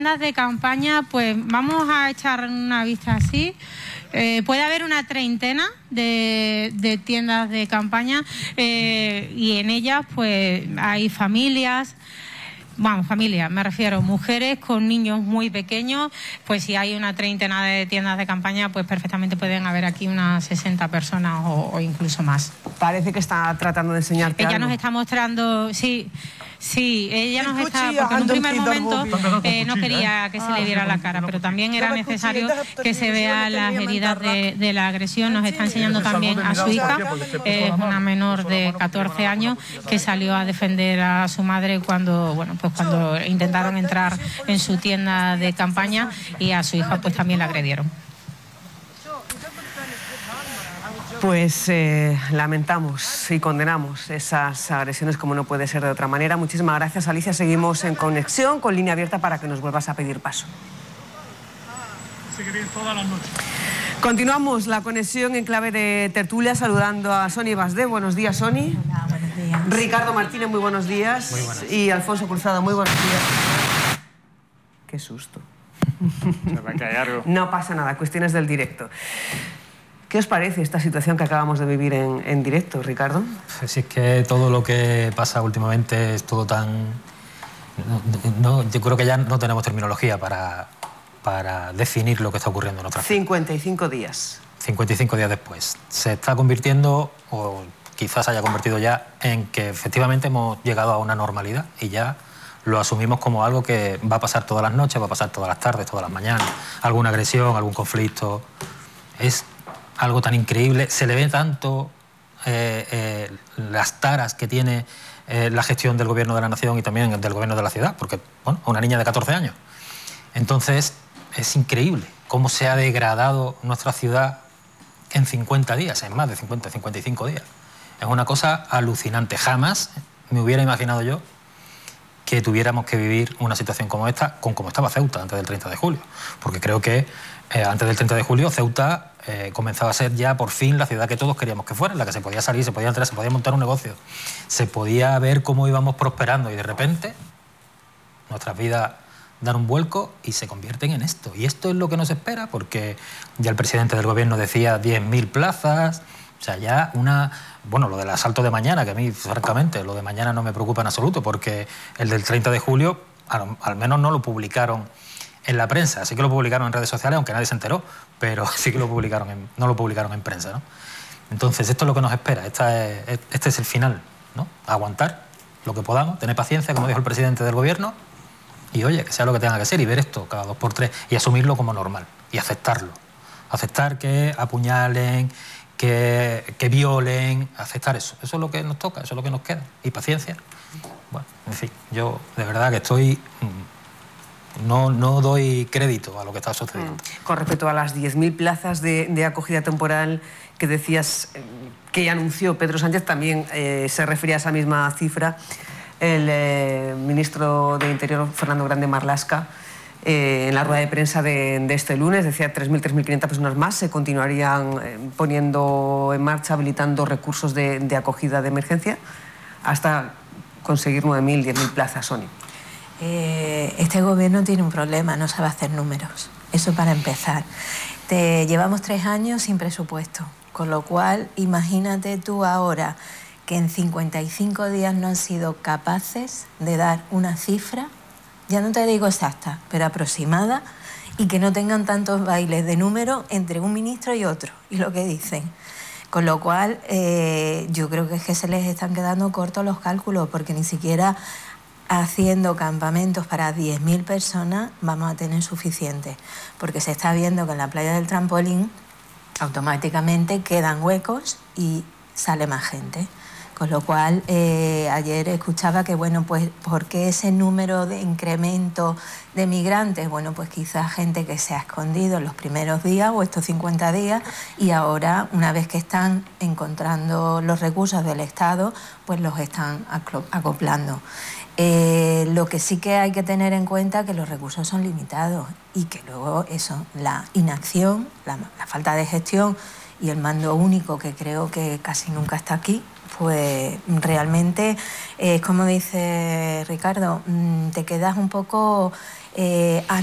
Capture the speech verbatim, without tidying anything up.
De campaña, pues vamos a echar una vista así. Eh, puede haber una treintena de, de tiendas de campaña eh, y en ellas pues hay familias, vamos, familias, me refiero, mujeres con niños muy pequeños. Pues si hay una treintena de tiendas de campaña, pues perfectamente pueden haber aquí unas sesenta personas o, o incluso más. Parece que está tratando de enseñarte Ella algo. nos está mostrando, sí, sí, ella nos está, porque en un primer momento eh, no quería que se le viera la cara, pero también era necesario que se vean las heridas de, de la agresión. Nos está enseñando también a su hija, es eh, una menor de catorce años, que salió a defender a su madre cuando, bueno, pues cuando intentaron entrar en su tienda de campaña, y a su hija pues también la agredieron. Pues eh, lamentamos y condenamos esas agresiones como no puede ser de otra manera. Muchísimas gracias, Alicia. Seguimos en conexión con Línea Abierta para que nos vuelvas a pedir paso. Seguiré todas las noches. Continuamos la conexión en clave de tertulia saludando a Sony Basdé. Buenos días, Sony. Hola, buenos días. Ricardo Martínez, muy buenos días. Muy buenas. Y Alfonso Cruzado, muy buenos días. Qué susto. Se va a caer algo. No pasa nada, cuestiones del directo. ¿Qué os parece esta situación que acabamos de vivir en, en directo, Ricardo? Pues es que todo lo que pasa últimamente es todo tan... No, yo creo que ya no tenemos terminología para, para definir lo que está ocurriendo en otra ciudad. cincuenta y cinco días. cincuenta y cinco días después. Se está convirtiendo, o quizás haya convertido ya, en que efectivamente hemos llegado a una normalidad y ya lo asumimos como algo que va a pasar todas las noches, va a pasar todas las tardes, todas las mañanas. Alguna agresión, algún conflicto. Es algo tan increíble, se le ve tanto eh, eh, las taras que tiene eh, la gestión del gobierno de la nación y también del gobierno de la ciudad, porque, bueno, una niña de catorce años. Entonces, es increíble cómo se ha degradado nuestra ciudad en cincuenta días, en más de cincuenta, cincuenta y cinco días. Es una cosa alucinante. Jamás me hubiera imaginado yo que tuviéramos que vivir una situación como esta, con como estaba Ceuta antes del treinta de julio. Porque creo que eh, antes del treinta de julio Ceuta eh, comenzaba a ser ya por fin la ciudad que todos queríamos que fuera, en la que se podía salir, se podía entrar, se podía montar un negocio, se podía ver cómo íbamos prosperando, y de repente nuestras vidas dan un vuelco y se convierten en esto. Y esto es lo que nos espera, porque ya el presidente del gobierno decía diez mil plazas, o sea, ya una... Bueno, lo del asalto de mañana, que a mí, francamente, lo de mañana no me preocupa en absoluto, porque el del treinta de julio, al, al menos no lo publicaron en la prensa. Sí que lo publicaron en redes sociales, aunque nadie se enteró, pero sí que lo publicaron en, no lo publicaron en prensa, ¿no? Entonces, esto es lo que nos espera, esta es, este es el final, ¿no? Aguantar lo que podamos, tener paciencia, como dijo el presidente del gobierno, y oye, que sea lo que tenga que ser, y ver esto cada dos por tres, y asumirlo como normal, y aceptarlo. Aceptar que apuñalen, Que, que violen, aceptar eso. Eso es lo que nos toca, eso es lo que nos queda. Y paciencia. Bueno, en fin, yo de verdad que estoy... No, no doy crédito a lo que está sucediendo. Mm. Con respecto a las diez mil plazas de, de acogida temporal que decías, eh, que anunció Pedro Sánchez, también eh, se refería a esa misma cifra el eh, ministro de Interior, Fernando Grande Marlaska, Eh, en la rueda de prensa de, de este lunes. Decía tres mil, tres mil quinientas personas más se continuarían eh, poniendo en marcha, habilitando recursos de, de acogida de emergencia hasta conseguir nueve mil, diez mil plazas, Sony. Eh, este gobierno tiene un problema, no sabe hacer números. Eso para empezar. Te, llevamos tres años sin presupuesto, con lo cual imagínate tú ahora que en cincuenta y cinco días no han sido capaces de dar una cifra, ya no te digo exacta, pero aproximada, y que no tengan tantos bailes de números entre un ministro y otro, y lo que dicen. Con lo cual, eh, yo creo que es que se les están quedando cortos los cálculos, porque ni siquiera haciendo campamentos para diez mil personas vamos a tener suficiente, porque se está viendo que en la playa del Trampolín automáticamente quedan huecos y sale más gente. Con lo cual, eh, ayer escuchaba que, bueno, pues, ¿por qué ese número de incremento de migrantes? Bueno, pues quizás gente que se ha escondido en los primeros días o estos cincuenta días, y ahora, una vez que están encontrando los recursos del Estado, pues los están acoplando. Eh, lo que sí que hay que tener en cuenta es que los recursos son limitados y que luego eso, la inacción, la, la falta de gestión y el mando único, que creo que casi nunca está aquí, pues realmente es como dice Ricardo, te quedas un poco... Eh,